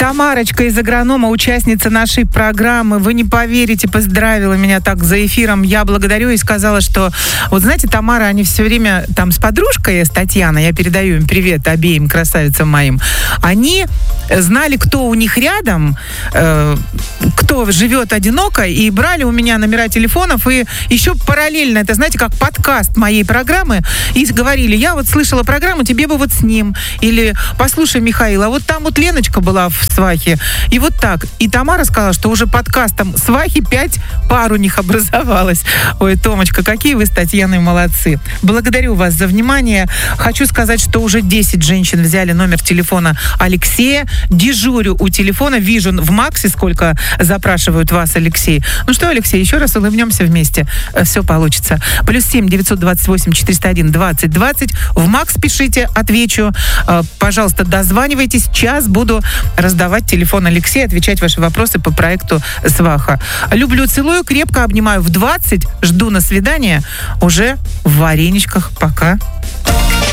Тамарочка из Агронома, участница нашей программы. Вы не поверите, поздравила меня так за эфиром. Я благодарю и сказала, что... Вот знаете, Тамара, они все время там с подружкой, с Татьяной, я передаю им привет обеим красавицам моим, они знали, кто у них рядом, кто живет одиноко, и брали у меня номера телефонов, и еще параллельно, это, знаете, как подкаст моей программы, и говорили, я вот слышала программу, тебе бы вот с ним, или послушай, Михаил, а вот там вот Леночка была в «Свахе», и вот так. И Тамара сказала, что уже подкастом «Свахи» 5 пар у них образовалось. Ой, Томочка, какие вы с Татьяной молодцы. Благодарю вас за внимание. Хочу сказать, что уже 10 женщин взяли номер телефона Алексея. Дежурю у телефона, вижу в Максе, сколько запрашивают вас, Алексей. Ну что, Алексей, еще раз улыбнемся вместе. Все получится. +7 928 401 20 20. В Макс пишите, отвечу. Пожалуйста, дозванивайтесь. Час буду раздавать телефон Алексея, отвечать ваши вопросы по проекту «Сваха». Люблю, целую, крепко обнимаю. В 20 жду на свидание уже в Вареничках. Пока.